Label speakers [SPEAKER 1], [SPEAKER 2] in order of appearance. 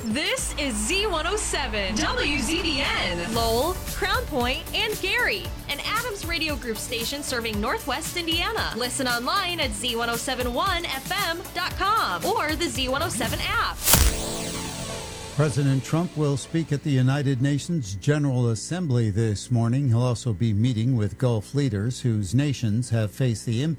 [SPEAKER 1] This is Z107, WZBN, Lowell, Crown Point, and Gary, an Adams Radio Group station serving Northwest Indiana. Listen online at Z1071FM.com or the Z107 app.
[SPEAKER 2] President Trump will speak at the United Nations General Assembly this morning. He'll also be meeting with Gulf leaders whose nations have faced the impact